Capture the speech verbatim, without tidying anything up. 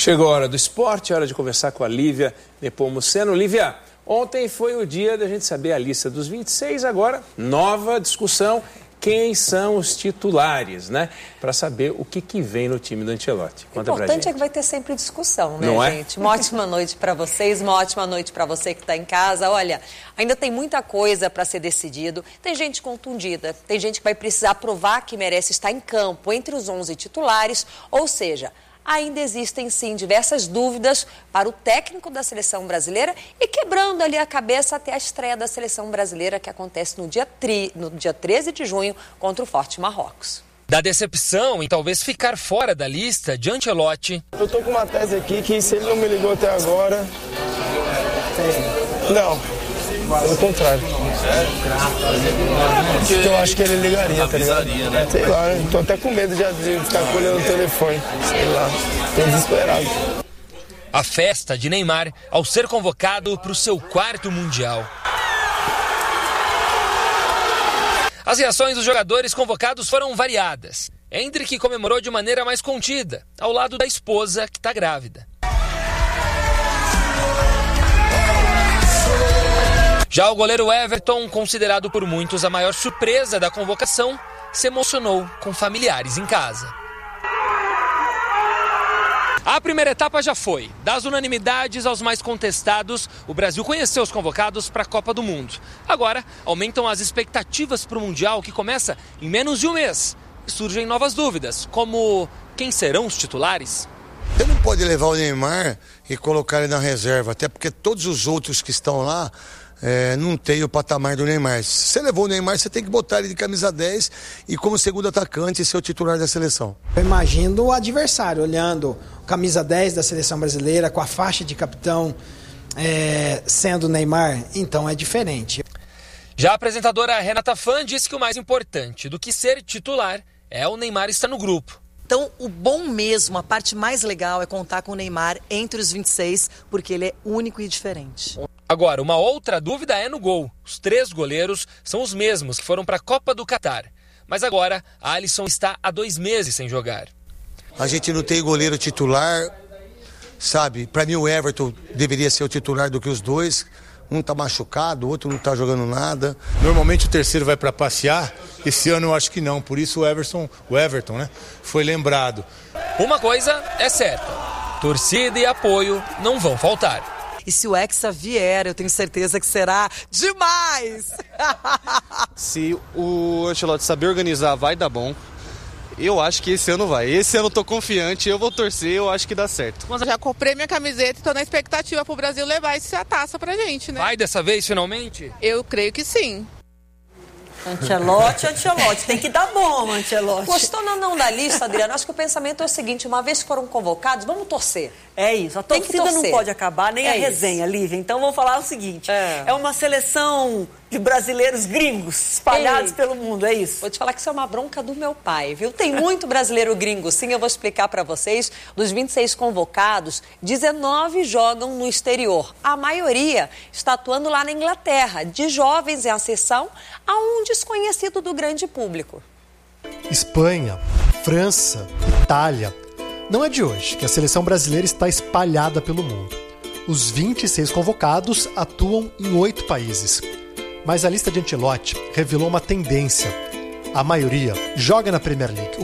Chegou a hora do esporte, hora de conversar com a Lívia Nepomuceno. Lívia, ontem foi o dia da gente saber a lista dos vinte e seis, agora nova discussão, quem são os titulares, né? Para saber o que, que vem no time do Ancelotti. Conta o importante pra gente. É que vai ter sempre discussão, né, Não é? gente? Uma ótima noite para vocês, uma ótima noite para você que está em casa. Olha, ainda tem muita coisa para ser decidido. Tem gente contundida, tem gente que vai precisar provar que merece estar em campo entre os onze titulares, ou seja, ainda existem, sim, diversas dúvidas para o técnico da seleção brasileira e quebrando ali a cabeça até a estreia da seleção brasileira, que acontece no dia, tri... no dia treze de junho contra o Forte Marrocos. Da decepção em talvez ficar fora da lista de Ancelotti. Eu tô com uma tese aqui que se ele não me ligou até agora... Não. Pelo contrário. Eu acho que ele ligaria, tá ligado? Sei lá, né? Tô até com medo de ficar colhendo o telefone. Sei lá, tô desesperado. A festa de Neymar ao ser convocado para o seu quarto Mundial. As reações dos jogadores convocados foram variadas. Endrick comemorou de maneira mais contida, ao lado da esposa que está grávida. Já o goleiro Everton, considerado por muitos a maior surpresa da convocação, se emocionou com familiares em casa. A primeira etapa já foi. Das unanimidades aos mais contestados, o Brasil conheceu os convocados para a Copa do Mundo. Agora, aumentam as expectativas para o Mundial, que começa em menos de um mês. E surgem novas dúvidas, como quem serão os titulares? Você não pode levar o Neymar e colocar ele na reserva, até porque todos os outros que estão lá É, não tem o patamar do Neymar. Se você levou o Neymar, você tem que botar ele de camisa dez e como segundo atacante ser o titular da seleção. Eu imagino o adversário olhando camisa dez da seleção brasileira com a faixa de capitão é, sendo o Neymar, então é diferente. Já a apresentadora Renata Fã disse que o mais importante do que ser titular é o Neymar estar no grupo. Então, o bom mesmo, a parte mais legal é contar com o Neymar entre os vinte e seis, porque ele é único e diferente. Agora, uma outra dúvida é no gol. Os três goleiros são os mesmos que foram para a Copa do Catar. Mas agora, a Alisson está há dois meses sem jogar. A gente não tem goleiro titular, sabe? Para mim o Everton deveria ser o titular do que os dois. Um tá machucado, o outro não tá jogando nada. Normalmente o terceiro vai para passear, esse ano eu acho que não. Por isso o Everton, o Everton, né, foi lembrado. Uma coisa é certa, torcida e apoio não vão faltar. E se o Hexa vier, eu tenho certeza que será demais! Se o Ancelotti saber organizar, vai dar bom. Eu acho que esse ano vai. Esse ano eu tô confiante, eu vou torcer, eu acho que dá certo. Mas eu já comprei minha camiseta e tô na expectativa pro Brasil levar essa taça pra gente, né? Vai dessa vez, finalmente? Eu creio que sim. Ancelotti, Ancelotti, tem que dar bom, Ancelotti. Gostou ou não da lista, Adriana? Acho que o pensamento é o seguinte, uma vez que foram convocados, vamos torcer. É isso, a torcida não pode acabar, nem é a resenha, isso. Lívia. Então vamos falar o seguinte, é, É. uma seleção de brasileiros gringos espalhados Ei. pelo mundo, é isso? Vou te falar que isso é uma bronca do meu pai, viu? Tem muito brasileiro gringo, sim, eu vou explicar pra vocês. Dos vinte e seis convocados, dezenove jogam no exterior. A maioria está atuando lá na Inglaterra. De jovens em ascensão a um desconhecido do grande público. Espanha, França, Itália. Não é de hoje que a seleção brasileira está espalhada pelo mundo. Os vinte e seis convocados atuam em oito países. Mas a lista de Ancelotti revelou uma tendência. A maioria joga na Premier League.